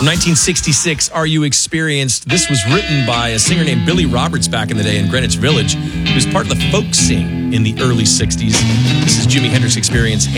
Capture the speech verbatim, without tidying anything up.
nineteen sixty-six, Are You Experienced? This was written by a singer named Billy Roberts back in the day in Greenwich Village. He was part of the folk scene in the early sixties. This is Jimi Hendrix Experience.